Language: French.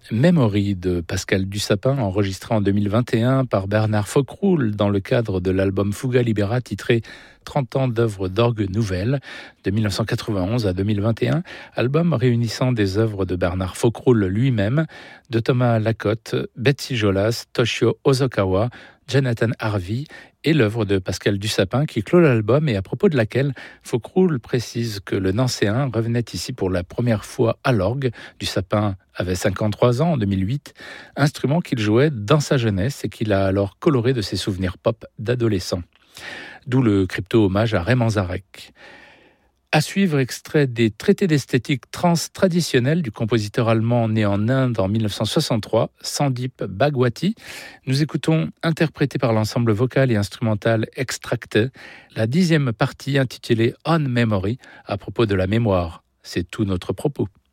Memory de Pascal Dussapin, enregistré en 2021 par Bernard Faucroul dans le cadre de l'album Fuga Libera titré 30 ans d'œuvres d'orgue nouvelles de 1991 à 2021, album réunissant des œuvres de Bernard Faucroul lui-même, de Thomas Lacotte, Betsy Jolas, Toshio Ozokawa, Jonathan Harvey et l'œuvre de Pascal Dussapin qui clôt l'album et à propos de laquelle Faucroul précise que le Nancéen revenait ici pour la première fois à l'orgue. Dussapin avait 53 ans en 2008, instrument qu'il jouait dans sa jeunesse et qu'il a alors coloré de ses souvenirs pop d'adolescent. D'où le crypto-hommage à Raymond Zarek. À suivre, extrait des traités d'esthétique trans traditionnels du compositeur allemand né en Inde en 1963, Sandeep Bhagwati. Nous écoutons, interprété par l'ensemble vocal et instrumental Extracte, la 10e partie intitulée On Memory, à propos de la mémoire. C'est tout notre propos.